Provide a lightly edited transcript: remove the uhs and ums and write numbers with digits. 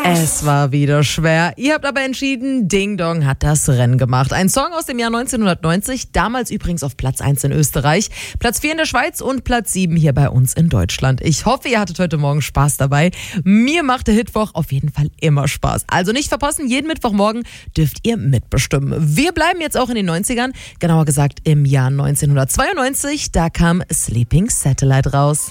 Es war wieder schwer. Ihr habt aber entschieden, Ding Dong hat das Rennen gemacht. Ein Song aus dem Jahr 1990, damals übrigens auf Platz 1 in Österreich, Platz 4 in der Schweiz und Platz 7 hier bei uns in Deutschland. Ich hoffe, ihr hattet heute Morgen Spaß dabei. Mir macht der Hitwoch auf jeden Fall immer Spaß. Also nicht verpassen, jeden Mittwochmorgen dürft ihr mitbestimmen. Wir bleiben jetzt auch in den 90ern, genauer gesagt im Jahr 1992. Da kam Sleeping Satellite raus.